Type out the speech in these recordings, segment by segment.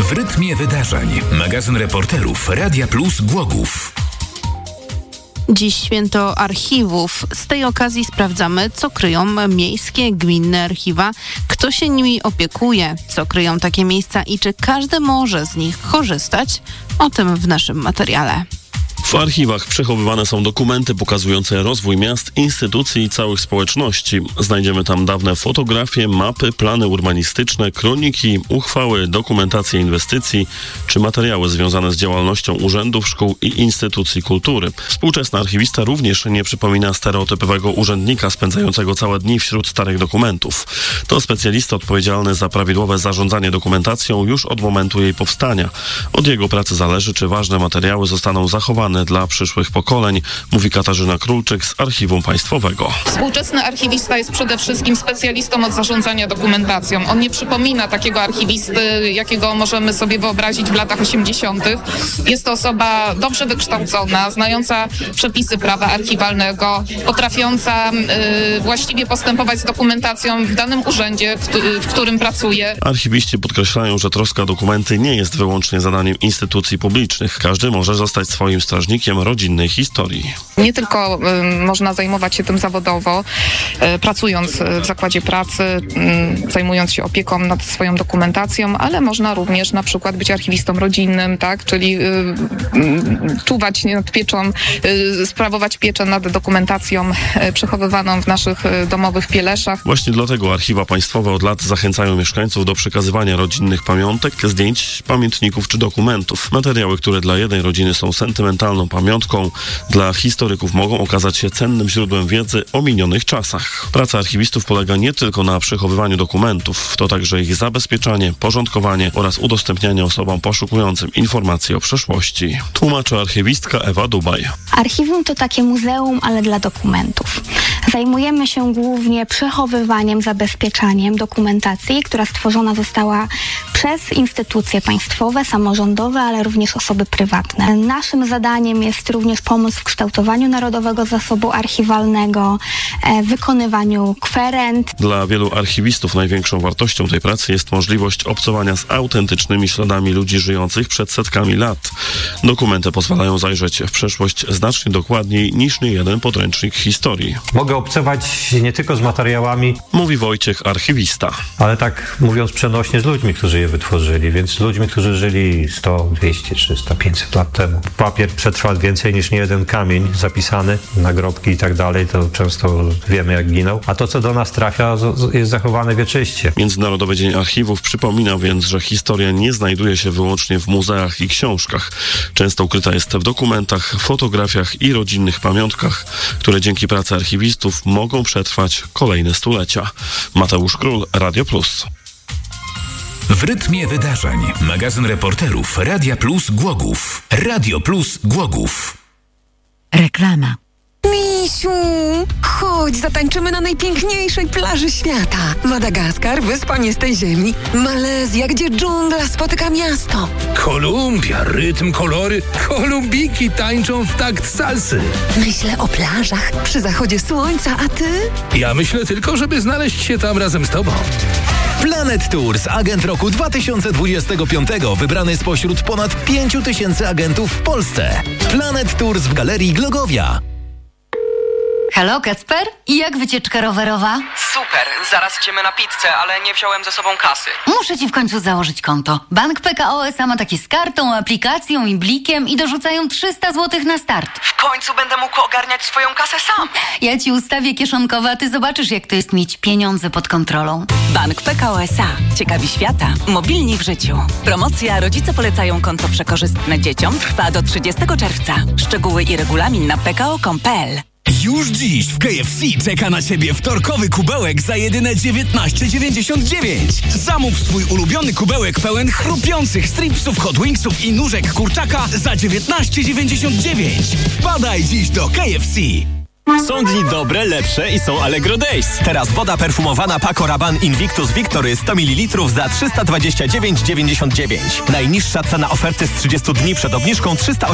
W rytmie wydarzeń. Magazyn reporterów Radia Plus Głogów. Dziś święto archiwów. Z tej okazji sprawdzamy, co kryją miejskie, gminne archiwa, kto się nimi opiekuje, co kryją takie miejsca i czy każdy może z nich korzystać. O tym w naszym materiale. W archiwach przechowywane są dokumenty pokazujące rozwój miast, instytucji i całych społeczności. Znajdziemy tam dawne fotografie, mapy, plany urbanistyczne, kroniki, uchwały, dokumentacje inwestycji czy materiały związane z działalnością urzędów, szkół i instytucji kultury. Współczesny archiwista również nie przypomina stereotypowego urzędnika spędzającego całe dni wśród starych dokumentów. To specjalista odpowiedzialny za prawidłowe zarządzanie dokumentacją już od momentu jej powstania. Od jego pracy zależy, czy ważne materiały zostaną zachowane dla przyszłych pokoleń, mówi Katarzyna Królczyk z Archiwum Państwowego. Współczesny archiwista jest przede wszystkim specjalistą od zarządzania dokumentacją. On nie przypomina takiego archiwisty, jakiego możemy sobie wyobrazić w latach 80. Jest to osoba dobrze wykształcona, znająca przepisy prawa archiwalnego, potrafiąca właściwie postępować z dokumentacją w danym urzędzie, w którym pracuje. Archiwiści podkreślają, że troska o dokumenty nie jest wyłącznie zadaniem instytucji publicznych. Każdy może zostać swoim strażnikiem rodzinnej historii. Nie tylko można zajmować się tym zawodowo, pracując w zakładzie pracy, zajmując się opieką nad swoją dokumentacją, ale można również na przykład być archiwistą rodzinnym, tak? Czyli czuwać nad pieczą, sprawować pieczę nad dokumentacją przechowywaną w naszych domowych pieleszach. Właśnie dlatego archiwa państwowe od lat zachęcają mieszkańców do przekazywania rodzinnych pamiątek, zdjęć, pamiętników czy dokumentów. Materiały, które dla jednej rodziny są sentymentalną pamiątką, dla historyków mogą okazać się cennym źródłem wiedzy o minionych czasach. Praca archiwistów polega nie tylko na przechowywaniu dokumentów, to także ich zabezpieczanie, porządkowanie oraz udostępnianie osobom poszukującym informacji o przeszłości. Tłumaczy archiwistka Ewa Dubaj. Archiwum to takie muzeum, ale dla dokumentów. Zajmujemy się głównie przechowywaniem, zabezpieczaniem dokumentacji, która stworzona została przez instytucje państwowe, samorządowe, ale również osoby prywatne. Naszym zadaniem jest również pomoc w kształtowaniu Narodowego Zasobu Archiwalnego, wykonywaniu kwerend. Dla wielu archiwistów największą wartością tej pracy jest możliwość obcowania z autentycznymi śladami ludzi żyjących przed setkami lat. Dokumenty pozwalają zajrzeć w przeszłość znacznie dokładniej niż niejeden podręcznik historii. Mogę obcować nie tylko z materiałami, mówi Wojciech, archiwista. Ale tak mówiąc przenośnie z ludźmi, którzy je wytworzyli, więc ludźmi, którzy żyli 100, 200, 300, 500 lat temu. Papier przetrwał więcej niż niejeden kamień zapisany, nagrobki i tak dalej, to często wiemy jak ginął, a to co do nas trafia jest zachowane wieczyście. Międzynarodowy Dzień Archiwów przypomina więc, że historia nie znajduje się wyłącznie w muzeach i książkach. Często ukryta jest w dokumentach, fotografiach i rodzinnych pamiątkach, które dzięki pracy archiwistów mogą przetrwać kolejne stulecia. Mateusz Król, Radio Plus. W rytmie wydarzeń. Magazyn reporterów Radia Plus Głogów. Radio Plus Głogów. Reklama. Misiu, chodź, zatańczymy na najpiękniejszej plaży świata. Madagaskar, wyspa nie z tej ziemi. Malezja, gdzie dżungla spotyka miasto. Kolumbia, rytm, kolory. Kolumbiki tańczą w takt salsy. Myślę o plażach przy zachodzie słońca, a ty? Ja myślę tylko, żeby znaleźć się tam razem z tobą. Planet Tours, agent roku 2025, wybrany spośród ponad 5000 agentów w Polsce. Planet Tours w Galerii Glogowia. Halo, Kacper? I jak wycieczka rowerowa? Super, zaraz idziemy na pizzę, ale nie wziąłem ze sobą kasy. Muszę ci w końcu założyć konto. Bank PKO SA ma takie z kartą, aplikacją i blikiem i dorzucają 300 zł na start. W końcu będę mógł ogarniać swoją kasę sam. Ja ci ustawię kieszonkowe, a ty zobaczysz, jak to jest mieć pieniądze pod kontrolą. Bank PKO SA. Ciekawi świata. Mobilni w życiu. Promocja Rodzice polecają konto przekorzystne dzieciom trwa do 30 czerwca. Szczegóły i regulamin na pko.com.pl. Już dziś w KFC czeka na Ciebie wtorkowy kubełek za jedyne 19,99. Zamów swój ulubiony kubełek pełen chrupiących stripsów, hot wingsów i nóżek kurczaka za 19,99. Wpadaj dziś do KFC. Są dni dobre, lepsze i są Allegro Days. Teraz woda perfumowana Paco Rabanne Invictus Victory 100 ml za 329,99. Najniższa cena oferty z 30 dni przed obniżką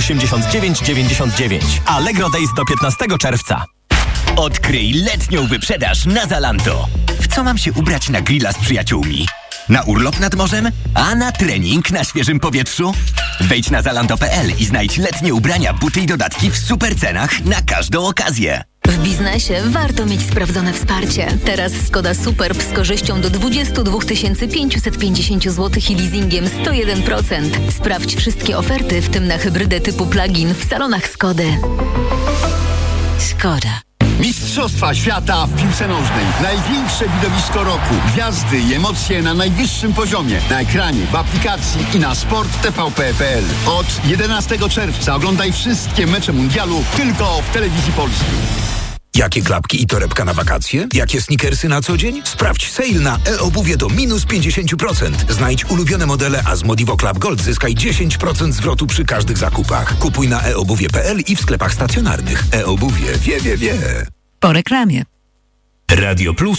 389,99. Allegro Days do 15 czerwca. Odkryj letnią wyprzedaż na Zalando. W co mam się ubrać na grilla z przyjaciółmi? Na urlop nad morzem? A na trening na świeżym powietrzu? Wejdź na zalando.pl i znajdź letnie ubrania, buty i dodatki w super cenach na każdą okazję. W biznesie warto mieć sprawdzone wsparcie. Teraz Skoda Superb z korzyścią do 22 550 zł i leasingiem 101%. Sprawdź wszystkie oferty, w tym na hybrydę typu plug-in w salonach Skody. Skoda. Mistrzostwa świata w piłce nożnej. Największe widowisko roku. Gwiazdy i emocje na najwyższym poziomie. Na ekranie, w aplikacji i na sporttvp.pl. Od 11 czerwca oglądaj wszystkie mecze mundialu tylko w telewizji polskiej. Jakie klapki i torebka na wakacje? Jakie sneakersy na co dzień? Sprawdź sale na e-obuwie do minus 50%. Znajdź ulubione modele, a z Modivo Club Gold zyskaj 10% zwrotu przy każdych zakupach. Kupuj na eobuwie.pl i w sklepach stacjonarnych. E-obuwie wie. Po reklamie. Radio Plus.